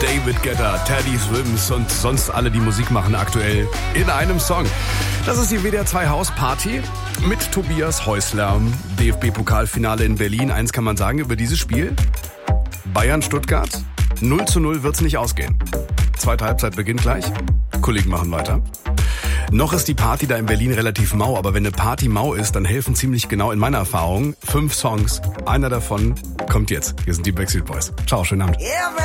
David Guetta, Teddy Swims und sonst alle, die Musik machen, aktuell in einem Song. Das ist die WDR 2 Hausparty mit Tobias Häusler. DFB-Pokalfinale in Berlin. Eins kann man sagen über dieses Spiel. Bayern-Stuttgart. 0:0 wird's nicht ausgehen. Zweite Halbzeit beginnt gleich. Kollegen machen weiter. Noch ist die Party da in Berlin relativ mau, aber wenn eine Party mau ist, dann helfen ziemlich genau in meiner Erfahrung 5 Songs. Einer davon kommt jetzt. Hier sind die Backstreet Boys. Ciao, schönen Abend.